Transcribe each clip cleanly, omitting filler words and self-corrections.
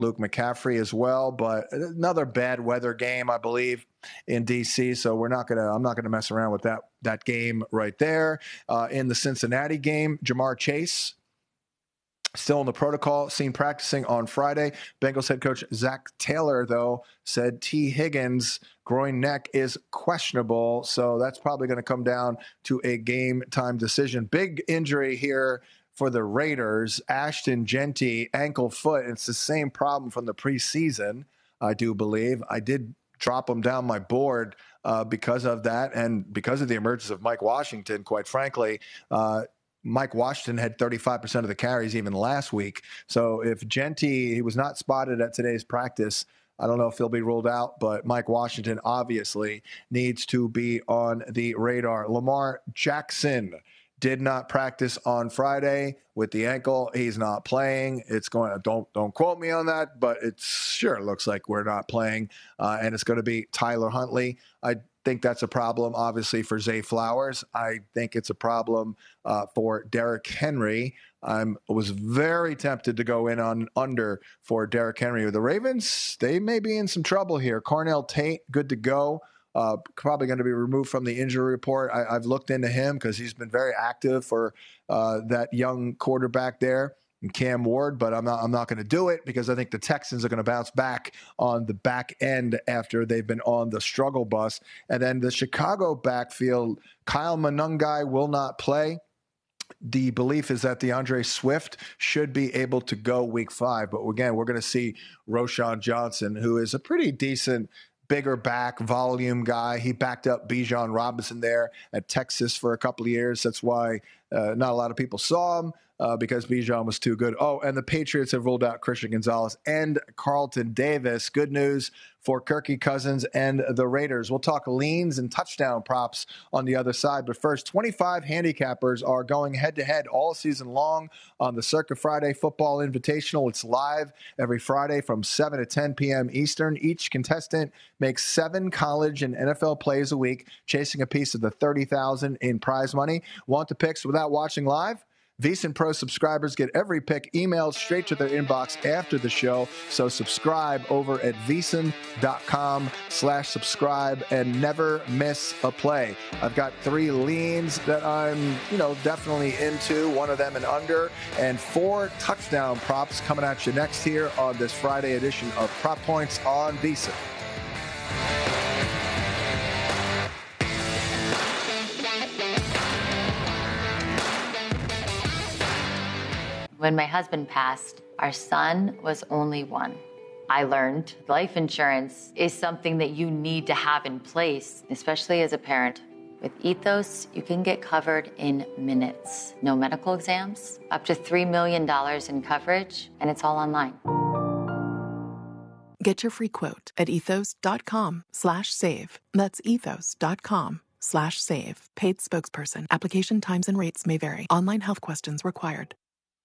Luke McCaffrey as well. But another bad weather game, I believe, in D.C. So I'm not gonna mess around with that game right there. In the Cincinnati game, Jamar Chase still in the protocol, seen practicing on Friday. Bengals head coach Zach Taylor, though, said T. Higgins' groin neck is questionable. So that's probably going to come down to a game time decision. Big injury here for the Raiders. Ashton Jeanty, ankle foot. It's the same problem from the preseason, I do believe. I did drop him down my board because of that and because of the emergence of Mike Washington, quite frankly. Mike Washington had 35% of the carries even last week. So if Jeanty, he was not spotted at today's practice, I don't know if he'll be ruled out, but Mike Washington obviously needs to be on the radar. Lamar Jackson did not practice on Friday with the ankle. He's not playing. It's going to, don't quote me on that, but it sure looks like we're not playing. And it's going to be Tyler Huntley. I think that's a problem, obviously, for Zay Flowers. I think it's a problem for Derrick Henry. I was very tempted to go in on under for Derrick Henry. The Ravens, they may be in some trouble here. Cornell Tate, good to go. Probably going to be removed from the injury report. I've looked into him because he's been very active for that young quarterback there, and Cam Ward, but I'm not going to do it because I think the Texans are going to bounce back on the back end after they've been on the struggle bus. And then the Chicago backfield, Kyle Monangai will not play. The belief is that DeAndre Swift should be able to go week 5. But again, we're going to see Roschon Johnson, who is a pretty decent bigger back, volume guy. He backed up Bijan Robinson there at Texas for a couple of years. That's why not a lot of people saw him because Bijan was too good. Oh, and the Patriots have ruled out Christian Gonzalez and Carlton Davis. Good news for Kirky Cousins and the Raiders. We'll talk leans and touchdown props on the other side. But first, 25 handicappers are going head-to-head all season long on the Circa Friday Football Invitational. It's live every Friday from 7 to 10 p.m. Eastern. Each contestant makes 7 college and NFL plays a week, chasing a piece of the $30,000 in prize money. Want the picks without watching live? VSiN Pro subscribers get every pick emailed straight to their inbox after the show. So subscribe over at VSiN.com/subscribe and never miss a play. I've got 3 leans that I'm, definitely into, one of them an under, and 4 touchdown props coming at you next here on this Friday edition of Prop Points on VSiN. When my husband passed, our son was only 1. I learned life insurance is something that you need to have in place, especially as a parent. With Ethos, you can get covered in minutes. No medical exams, up to $3 million in coverage, and it's all online. Get your free quote at ethos.com/save. That's ethos.com/save. Paid spokesperson. Application times and rates may vary. Online health questions required.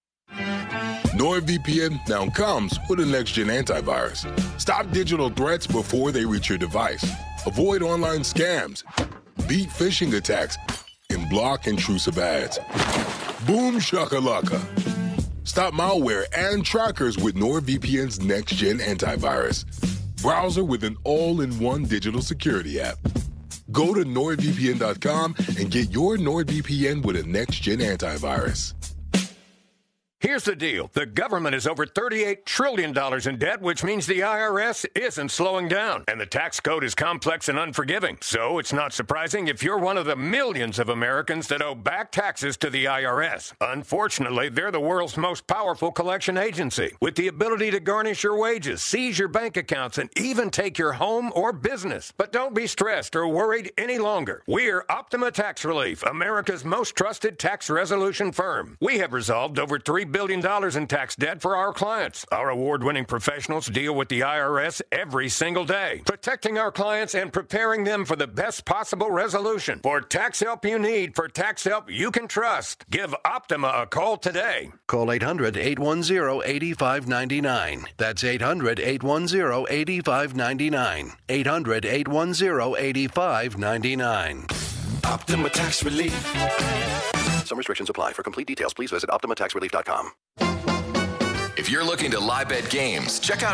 NordVPN now comes with a next-gen antivirus. Stop digital threats before they reach your device. Avoid online scams, beat phishing attacks, and block intrusive ads. Boom shakalaka. Stop malware and trackers with NordVPN's next-gen antivirus. Browser with an all-in-one digital security app. Go to NordVPN.com and get your NordVPN with a next-gen antivirus. Here's the deal. The government is over $38 trillion in debt, which means the IRS isn't slowing down. And the tax code is complex and unforgiving. So it's not surprising if you're one of the millions of Americans that owe back taxes to the IRS. Unfortunately, they're the world's most powerful collection agency, with the ability to garnish your wages, seize your bank accounts, and even take your home or business. But don't be stressed or worried any longer. We're Optima Tax Relief, America's most trusted tax resolution firm. We have resolved over $3 billion in tax debt for our clients. Our award-winning professionals deal with the IRS every single day, protecting our clients and preparing them for the best possible resolution. For tax help you need, for tax help you can trust, give Optima a call today. Call 800-810-8599. That's 800-810-8599. 800-810-8599. Optima Tax Relief. Some restrictions apply. For complete details, please visit OptimaTaxRelief.com. If you're looking to live bet games, check out